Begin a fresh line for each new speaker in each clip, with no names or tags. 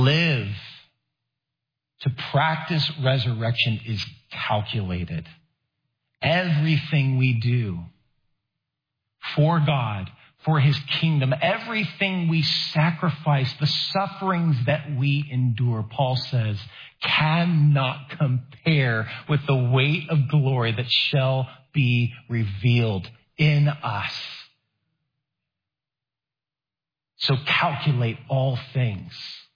live, to practice resurrection is calculated. Everything we do for God, for his kingdom, everything we sacrifice, the sufferings that we endure, Paul says, cannot compare with the weight of glory that shall be revealed in us. So calculate all things,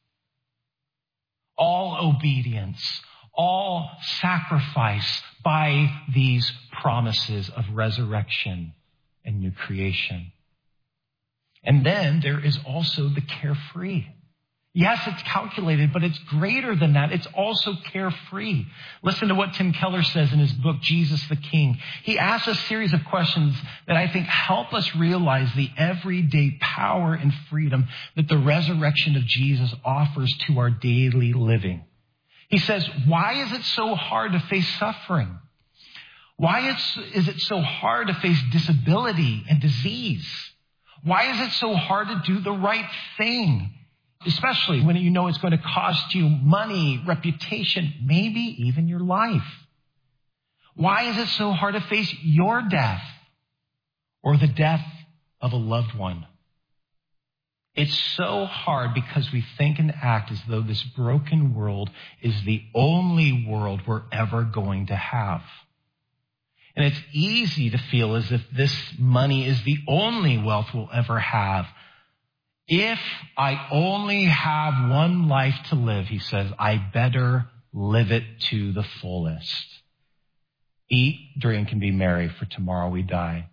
all obedience, all sacrifice by these promises of resurrection and new creation. And then there is also the carefree. Yes, it's calculated, but it's greater than that. It's also carefree. Listen to what Tim Keller says in his book, Jesus the King. He asks a series of questions that I think help us realize the everyday power and freedom that the resurrection of Jesus offers to our daily living. He says, why is it so hard to face suffering? Why is it so hard to face disability and disease? Why is it so hard to do the right thing? Especially when you know it's going to cost you money, reputation, maybe even your life. Why is it so hard to face your death or the death of a loved one? It's so hard because we think and act as though this broken world is the only world we're ever going to have. And it's easy to feel as if this money is the only wealth we'll ever have. If I only have one life to live, he says, I better live it to the fullest. Eat, drink, and be merry, for tomorrow we die.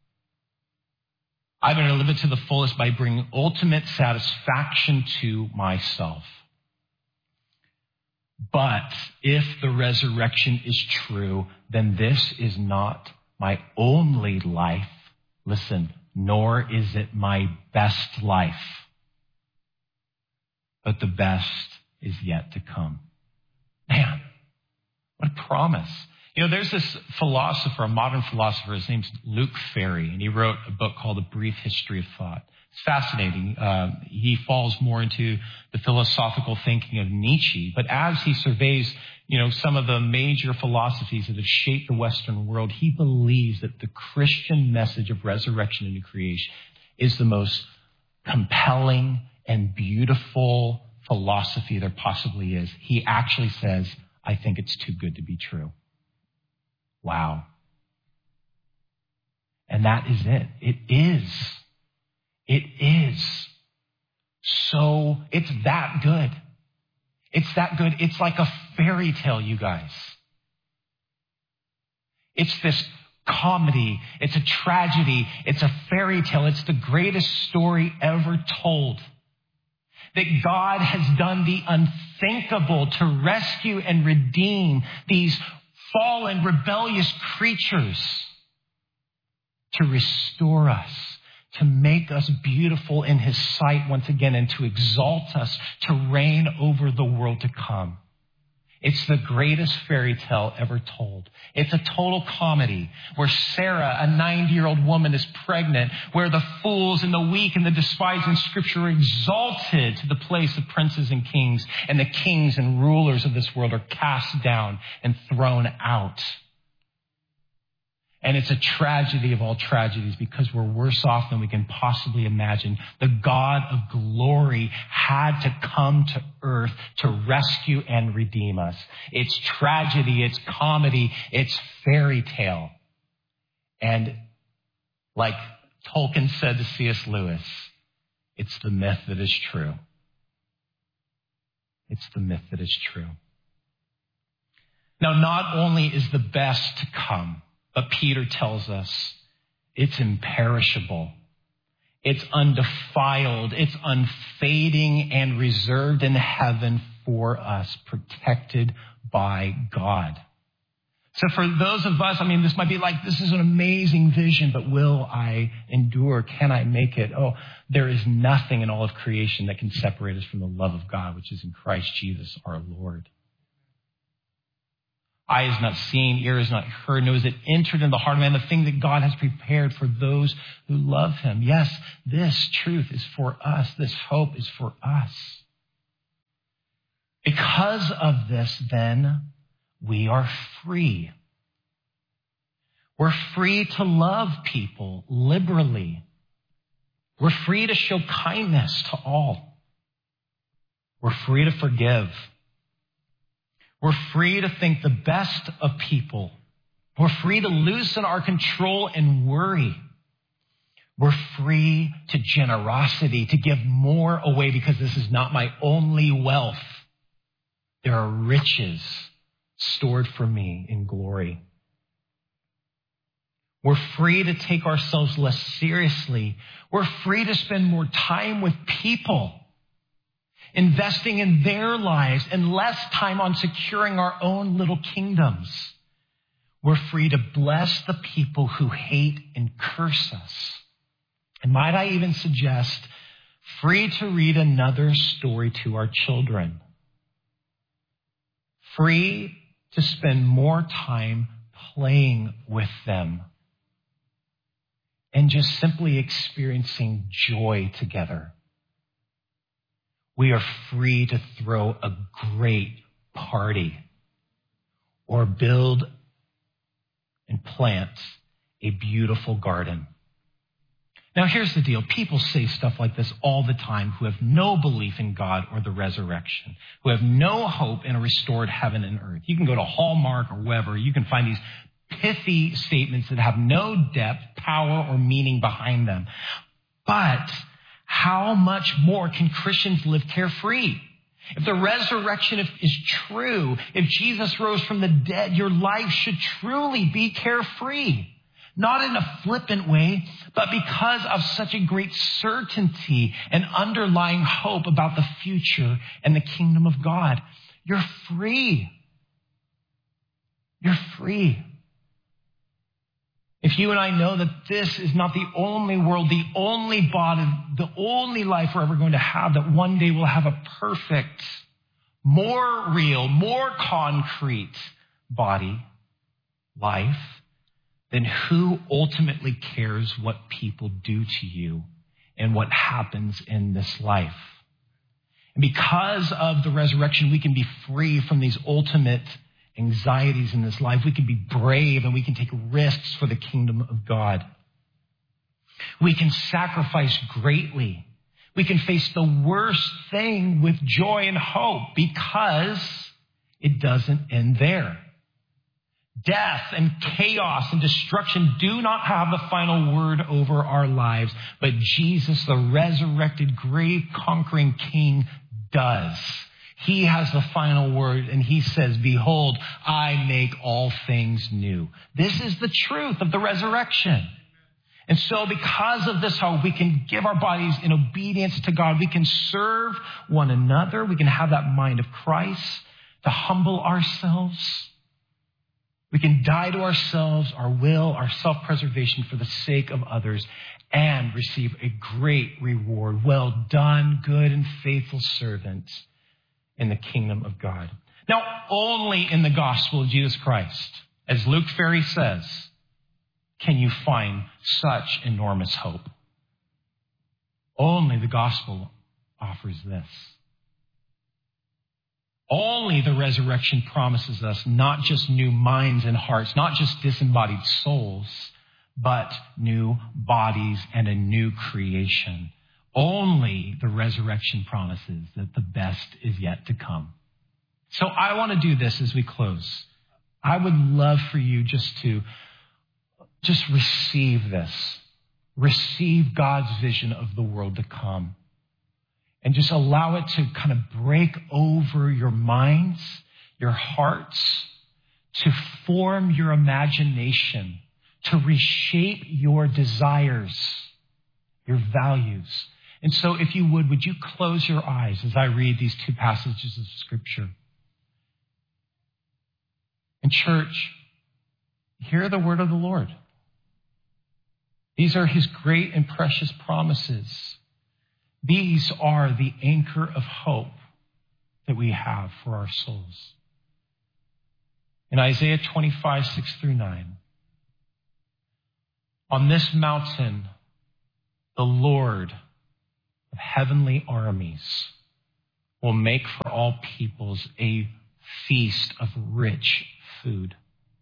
I better live it to the fullest by bringing ultimate satisfaction to myself. But if the resurrection is true, then this is not my only life. Listen, nor is it my best life. But the best is yet to come. Man, what a promise. You know, there's this philosopher, a modern philosopher, his name's Luke Ferry, and he wrote a book called A Brief History of Thought. It's fascinating. He falls more into the philosophical thinking of Nietzsche, but as he surveys, some of the major philosophies that have shaped the Western world, he believes that the Christian message of resurrection and new creation is the most compelling and beautiful philosophy there possibly is. He actually says, I think it's too good to be true. Wow. And that is it. It is. It is. So it's that good. It's that good. It's like a fairy tale, you guys. It's this comedy. It's a tragedy. It's a fairy tale. It's the greatest story ever told. That God has done the unthinkable to rescue and redeem these fallen, rebellious creatures, to restore us, to make us beautiful in his sight once again, and to exalt us, to reign over the world to come. It's the greatest fairy tale ever told. It's a total comedy where Sarah, a 90-year-old woman, is pregnant, where the fools and the weak and the despised in Scripture are exalted to the place of princes and kings, and the kings and rulers of this world are cast down and thrown out. And it's a tragedy of all tragedies because we're worse off than we can possibly imagine. The God of glory had to come to earth to rescue and redeem us. It's tragedy, it's comedy, it's fairy tale. And like Tolkien said to C.S. Lewis, it's the myth that is true. It's the myth that is true. Now, not only is the best to come, but Peter tells us it's imperishable. It's undefiled. It's unfading and reserved in heaven for us, protected by God. So for those of us, this might be like, this is an amazing vision, but will I endure? Can I make it? Oh, there is nothing in all of creation that can separate us from the love of God, which is in Christ Jesus our Lord. Eye is not seen, ear is not heard, nor is it entered in the heart of man, the thing that God has prepared for those who love him. Yes, this truth is for us. This hope is for us. because of this, then, we are free. We're free to love people liberally. We're free to show kindness to all. We're free to forgive. We're free to think the best of people. We're free to loosen our control and worry. We're free to generosity, to give more away because this is not my only wealth. There are riches stored for me in glory. We're free to take ourselves less seriously. We're free to spend more time with people, investing in their lives and less time on securing our own little kingdoms. We're free to bless the people who hate and curse us. And might I even suggest, free to read another story to our children. Free to spend more time playing with them and just simply experiencing joy together. We are free to throw a great party or build and plant a beautiful garden. Now, here's the deal. People say stuff like this all the time who have no belief in God or the resurrection, who have no hope in a restored heaven and earth. You can go to Hallmark or Weber. You can find these pithy statements that have no depth, power, or meaning behind them. But how much more can Christians live carefree? If the resurrection is true, if Jesus rose from the dead, your life should truly be carefree. Not in a flippant way, but because of such a great certainty and underlying hope about the future and the kingdom of God. You're free. You're free. If you and I know that this is not the only world, the only body, the only life we're ever going to have, that one day we'll have a perfect, more real, more concrete body, life, then who ultimately cares what people do to you and what happens in this life? And because of the resurrection, we can be free from these ultimate anxieties in this life. We can be brave and we can take risks for the kingdom of God. We can sacrifice greatly. We can face the worst thing with joy and hope because it doesn't end there. Death and chaos and destruction do not have the final word over our lives, but Jesus, the resurrected, grave-conquering King, does. He has the final word, and he says, "Behold, I make all things new." This is the truth of the resurrection. And so because of this hope, we can give our bodies in obedience to God. We can serve one another. We can have that mind of Christ to humble ourselves. We can die to ourselves, our will, our self-preservation for the sake of others and receive a great reward. Well done, good and faithful servant in the kingdom of God. Now, only in the gospel of Jesus Christ, as Luke Ferry says, can you find such enormous hope. Only the gospel offers this. Only the resurrection promises us not just new minds and hearts, not just disembodied souls, but new bodies and a new creation. Only the resurrection promises that the best is yet to come. So I want to do this as we close. I would love for you just to receive this. Receive God's vision of the world to come. And just allow it to kind of break over your minds, your hearts, to form your imagination, to reshape your desires, your values. And so if you would you close your eyes as I read these two passages of Scripture? And church, hear the word of the Lord. These are his great and precious promises. These are the anchor of hope that we have for our souls. In Isaiah 25, 6-9, on this mountain, the Lord of heavenly armies will make for all peoples a feast of rich food,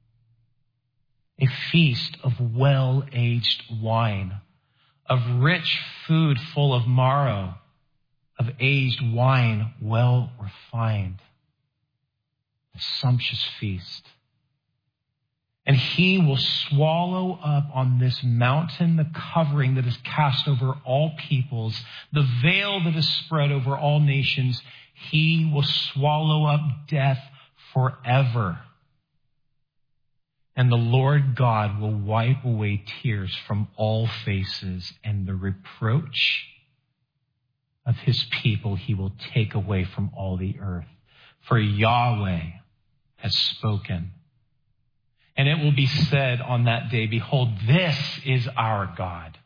a feast of well-aged wine, of rich food full of marrow, of aged wine well refined, a sumptuous feast. And he will swallow up on this mountain the covering that is cast over all peoples, the veil that is spread over all nations. He will swallow up death forever. And the Lord God will wipe away tears from all faces, and the reproach of his people he will take away from all the earth. For Yahweh has spoken. And it will be said on that day, behold, this is our God.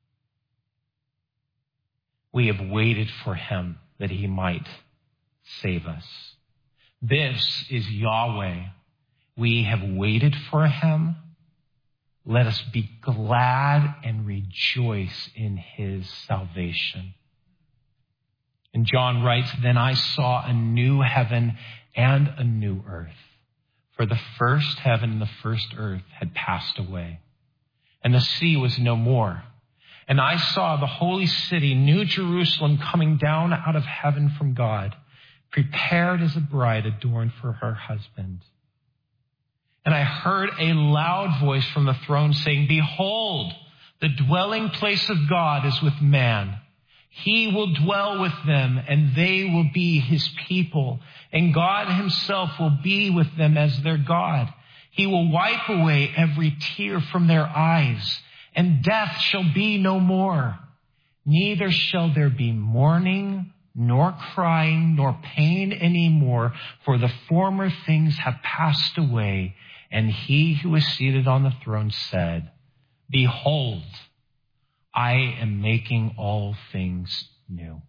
We have waited for him that he might save us. This is Yahweh. We have waited for him. Let us be glad and rejoice in his salvation. And John writes, then I saw a new heaven and a new earth. For the first heaven and the first earth had passed away, and the sea was no more. And I saw the holy city, New Jerusalem, coming down out of heaven from God, prepared as a bride adorned for her husband. And I heard a loud voice from the throne saying, behold, the dwelling place of God is with man. He will dwell with them, and they will be his people. And God himself will be with them as their God. He will wipe away every tear from their eyes, and death shall be no more. Neither shall there be mourning, nor crying, nor pain any more, for the former things have passed away. And he who is seated on the throne said, behold, I am making all things new.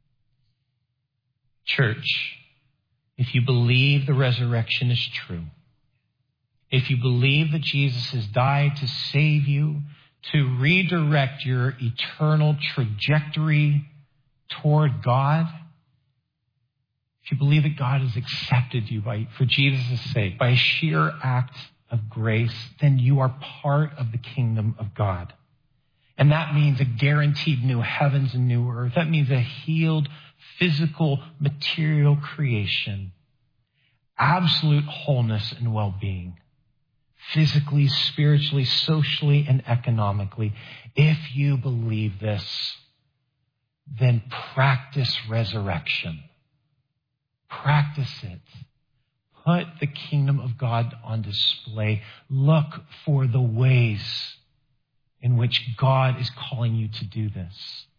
Church, if you believe the resurrection is true, if you believe that Jesus has died to save you, to redirect your eternal trajectory toward God, if you believe that God has accepted you for Jesus' sake, by a sheer act of grace, then you are part of the kingdom of God. And that means a guaranteed new heavens and new earth. That means a healed, physical, material creation. Absolute wholeness and well-being. Physically, spiritually, socially, and economically. If you believe this, then practice resurrection. Practice it. Put the kingdom of God on display. Look for the ways in which God is calling you to do this.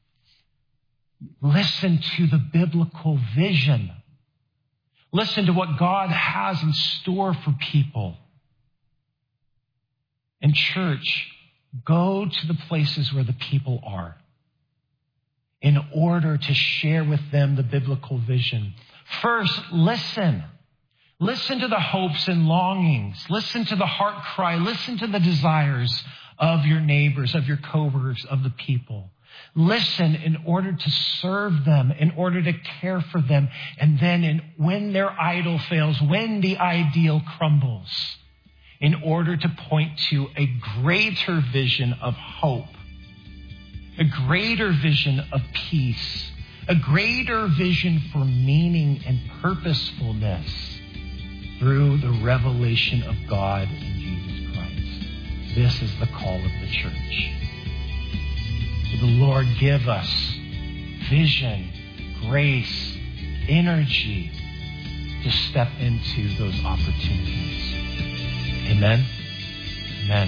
Listen to the biblical vision. Listen to what God has in store for people. And church, go to the places where the people are in order to share with them the biblical vision. First, listen. Listen to the hopes and longings. Listen to the heart cry. Listen to the desires of your neighbors, of your coworkers, of the people. Listen in order to serve them, in order to care for them. And then when their idol fails, when the ideal crumbles, in order to point to a greater vision of hope, a greater vision of peace, a greater vision for meaning and purposefulness through the revelation of God in Jesus Christ. This is the call of the church. May the Lord give us vision, grace, energy to step into those opportunities. Amen. Amen.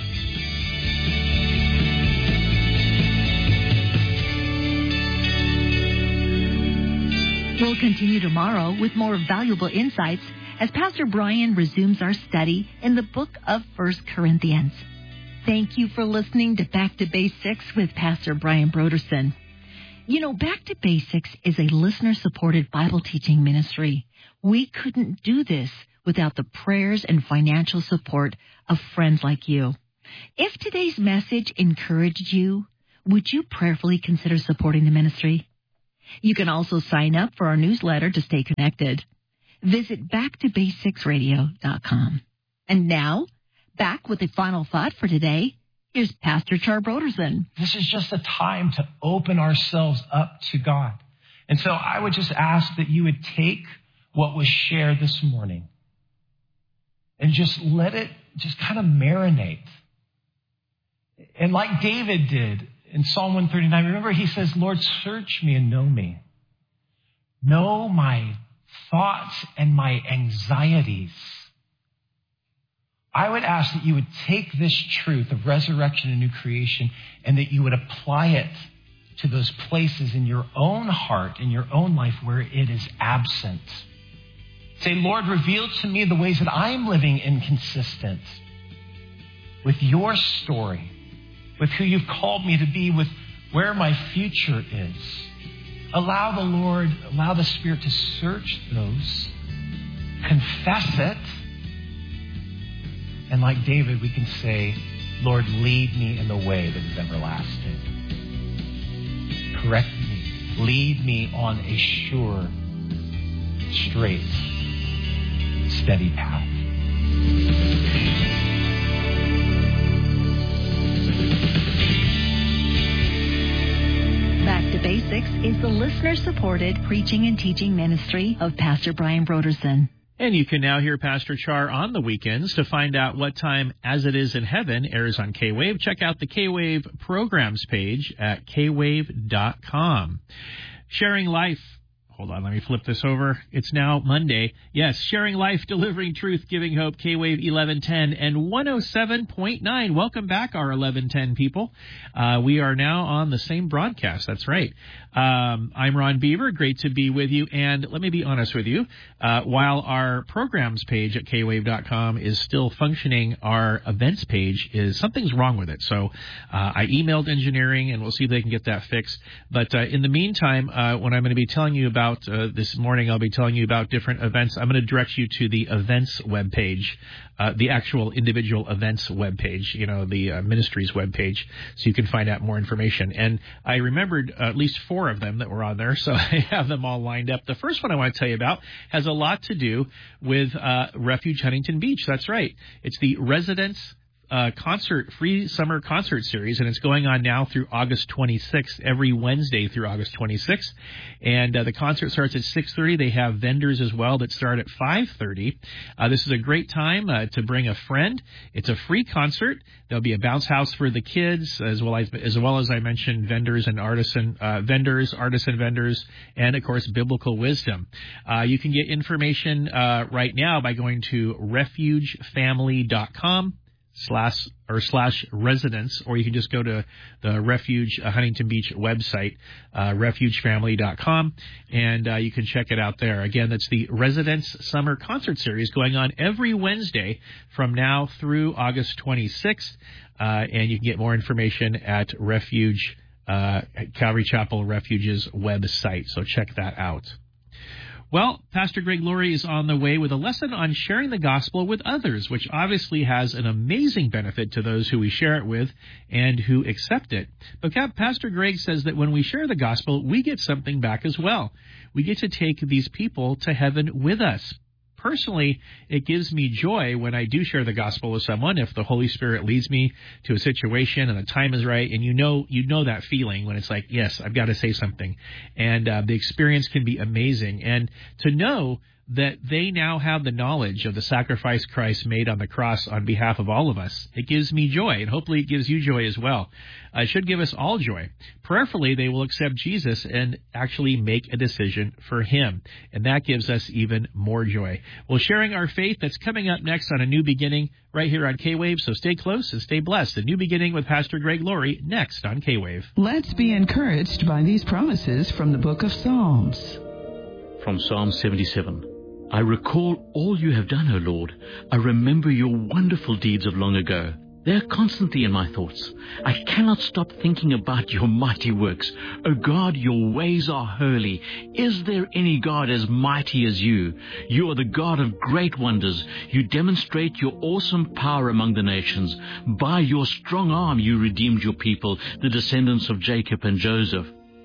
We'll continue tomorrow with more valuable insights as Pastor Brian resumes our study in the book of 1 Corinthians. Thank you for listening to Back to Basics with Pastor Brian Broderson. You know, Back to Basics is a listener-supported Bible teaching ministry. We couldn't do this without the prayers and financial support of friends like you. If today's message encouraged you, would you prayerfully consider supporting the ministry? You can also sign up for our newsletter to stay connected. Visit backtobasicsradio.com. And now, back with the final thought for today, here's Pastor Char Brodersen.
This is just a time to open ourselves up to God. And so I would just ask that you would take what was shared this morning and just let it just kind of marinate. And like David did in Psalm 139, remember he says, Lord, search me and know me. Know my thoughts and my anxieties. I would ask that you would take this truth of resurrection and new creation and that you would apply it to those places in your own heart, in your own life where it is absent. Say, Lord, reveal to me the ways that I'm living inconsistent with your story, with who you've called me to be, with where my future is. Allow the Spirit to search those, confess it, and like David, we can say, Lord, lead me in the way that is everlasting. Correct me. Lead me on a sure, straight, steady path.
Back to Basics is the listener-supported preaching and teaching ministry of Pastor Brian Brodersen.
And you can now hear Pastor Char on the weekends. To find out what time As It Is in Heaven airs on K-Wave, check out the K-Wave programs page at kwave.com. Sharing Life. Hold on, let me flip this over. It's now Monday. Yes, Sharing Life, Delivering Truth, Giving Hope, K-Wave 1110 and 107.9. Welcome back, our 1110 people. We are now on the same broadcast. That's right. I'm Ron Beaver. Great to be with you. And let me be honest with you. While our programs page at kwave.com is still functioning, our events page something's wrong with it. So I emailed engineering, and we'll see if they can get that fixed. But in the meantime, when I'm going to be telling you about this morning, I'll be telling you about different events. I'm going to direct you to the events webpage, the actual individual events webpage, the ministry's webpage, so you can find out more information. And I remembered at least 4 of them that were on there, so I have them all lined up. The first one I want to tell you about has a lot to do with Refuge Huntington Beach. That's right. It's the Residence free summer concert series, and it's going on now through August 26th, every Wednesday through August 26th. And the concert starts at 6:30. They have vendors as well that start at 5:30. This is a great time to bring a friend. It's a free concert. There'll be a bounce house for the kids, as well as I mentioned, vendors and artisan vendors, and of course biblical wisdom. You can get information right now by going to refugefamily.com. /residence, or you can just go to the Refuge Huntington Beach website, refugefamily.com, and you can check it out there. Again, that's the Residence Summer Concert Series going on every Wednesday from now through August 26th, and you can get more information at Refuge, Calvary Chapel Refuge's website, so check that out. Well, Pastor Greg Laurie is on the way with a lesson on sharing the gospel with others, which obviously has an amazing benefit to those who we share it with and who accept it. But Pastor Greg says that when we share the gospel, we get something back as well. We get to take these people to heaven with us. Personally, it gives me joy when I do share the gospel with someone, if the Holy Spirit leads me to a situation and the time is right, and you know that feeling when it's like, yes, I've got to say something. And the experience can be amazing. And to know that they now have the knowledge of the sacrifice Christ made on the cross on behalf of all of us, it gives me joy, and hopefully it gives you joy as well. It should give us all joy. Prayerfully, they will accept Jesus and actually make a decision for Him, and that gives us even more joy. Well, sharing our faith, that's coming up next on A New Beginning right here on K-Wave, so stay close and stay blessed. A New Beginning with Pastor Greg Laurie next on K-Wave.
Let's be encouraged by these promises from the book of Psalms.
From Psalm 77. I recall all you have done, O Lord. I remember your wonderful deeds of long ago. They are constantly in my thoughts. I cannot stop thinking about your mighty works. O God, your ways are holy. Is there any God as mighty as you? You are the God of great wonders. You demonstrate your awesome power among the nations. By your strong arm you redeemed your people, the descendants of Jacob and Joseph.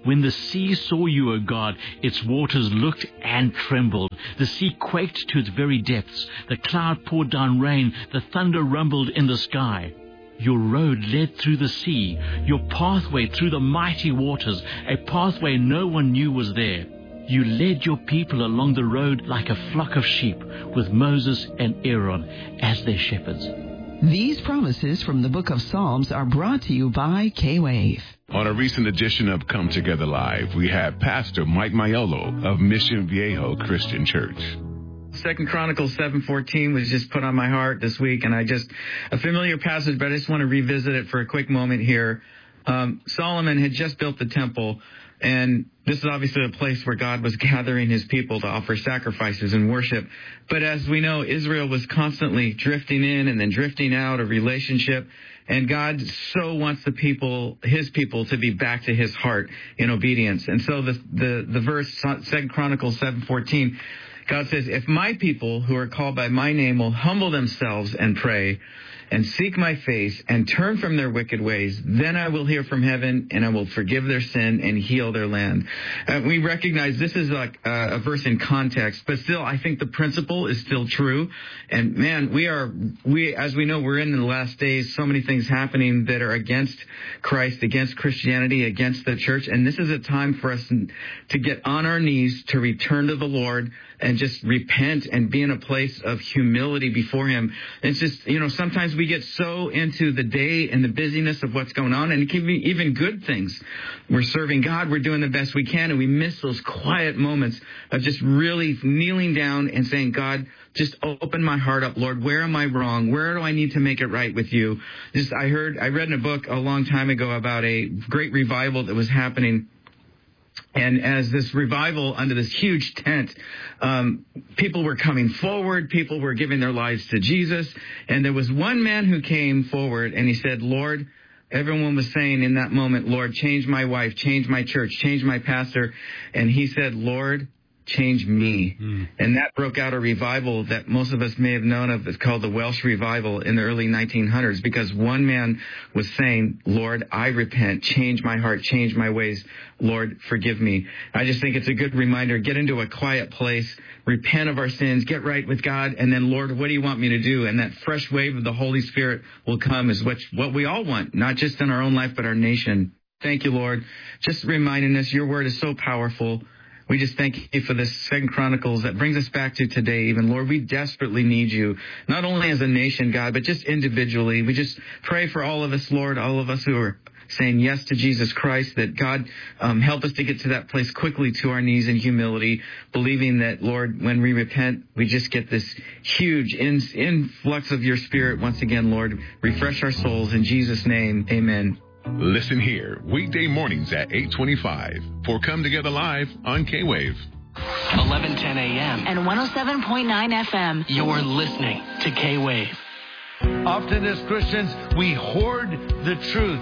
When the sea saw you, O God, its waters looked and trembled. The sea quaked to its very depths. The cloud poured down rain. The thunder rumbled in the sky. Your road led through the sea, your pathway through the mighty waters, a pathway no one knew was there. You led your people along the road like a flock of sheep, with Moses and Aaron as their shepherds.
These promises from the book of Psalms are brought to you by K-Wave.
On a recent edition of Come Together Live, we have Pastor Mike Maiolo of Mission Viejo Christian Church.
2 Chronicles 7:14 was just put on my heart this week, and a familiar passage, but I just want to revisit it for a quick moment here. Solomon had just built the temple, and this is obviously a place where God was gathering his people to offer sacrifices and worship. But as we know, Israel was constantly drifting in and then drifting out of relationship. And God so wants his people, to be back to his heart in obedience. And so the verse, 2 Chronicles 7:14, God says, if my people who are called by my name will humble themselves and pray and seek my face and turn from their wicked ways, then I will hear from heaven and I will forgive their sin and heal their land. We recognize this is like a verse in context, but still I think the principle is still true. And man, as we know, we're in the last days, so many things happening that are against Christ, against Christianity, against the church. And this is a time for us to get on our knees, to return to the Lord and just repent and be in a place of humility before him. It's just, sometimes we get so into the day and the busyness of what's going on, and it can be even good things. We're serving God, we're doing the best we can, and we miss those quiet moments of just really kneeling down and saying, God, just open my heart up, Lord. Where am I wrong? Where do I need to make it right with you? I read in a book a long time ago about a great revival that was happening. And as this revival under this huge tent, people were coming forward. People were giving their lives to Jesus. And there was one man who came forward and he said, Lord, everyone was saying in that moment, Lord, change my wife, change my church, change my pastor. And he said, Lord, change me. And that broke out a revival that most of us may have known of. It's called the Welsh Revival in the early 1900s, because one man was saying, Lord, I repent, change my heart, change my ways. Lord, forgive me. I just think it's a good reminder. Get into a quiet place, repent of our sins, get right with God, and then, Lord, what do you want me to do? And that fresh wave of the Holy Spirit will come, is what we all want, not just in our own life, but our nation. Thank you, Lord. Just reminding us, your word is so powerful. We just thank you for this 2 Chronicles that brings us back to today even. Lord, we desperately need you, not only as a nation, God, but just individually. We just pray for all of us, Lord, all of us who are saying yes to Jesus Christ, that God help us to get to that place quickly, to our knees in humility, believing that, Lord, when we repent, we just get this huge influx of your Spirit once again, Lord. Refresh our souls. In Jesus' name, amen.
Listen here, weekday mornings at 8:25 for Come Together Live on K-Wave.
11:10 a.m.
And 107.9 FM.
You're listening to K-Wave.
Often as Christians, we hoard the truth.